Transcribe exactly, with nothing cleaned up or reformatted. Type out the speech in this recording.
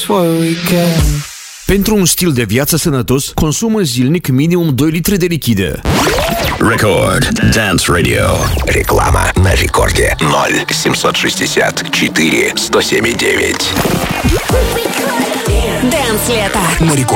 what we get. Pentru un stil de viață sănătos, consumă zilnic minimum doi litri de lichide. Record Dance Radio. Реклама на рекорде ноль семьсот шестьдесят четыре сто семь девять. Dance лето. На рекорде.